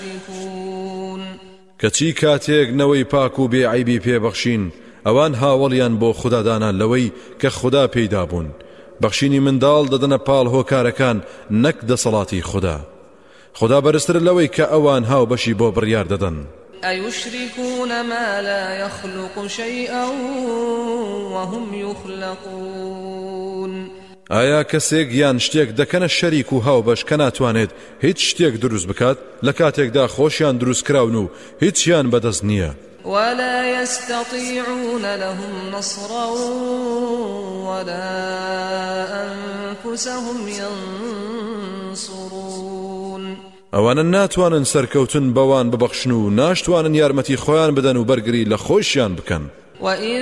يشركون کەچی کاتێک نەوەی پاک و بێعیبی پێبەخشین ئەوان هاوڵیان بۆ خودادانان لەوەی کە خوددا پەیدا بوون بەخشینی منداڵ دەدەنە پاڵ هۆکارەکان نەک دەسەڵاتی خوددا بەرزتر لەوەی کە ئەوان هاو بەشی بۆ بڕیار دەدەن. أيشركون ما لا يخلق شيئا وهم يخلقون ئایا کەسێک یان شتێک دەکەنە شەریک و هاو بەش کە ناتوانێت هیچ شتێک دروست بکات لە کاتێکدا خۆشیان دروست کراون و هیچیان بەدەست نییە. ولا يستطيعون لهم نصرا ولا أنفسهم ينصرون ئەوانە ناتوانن سەرکەوتن بەوان ببەخشن و ناشتوانن یارمەتی خۆیان بدەن و بەرگری لە خۆشیان بکەن.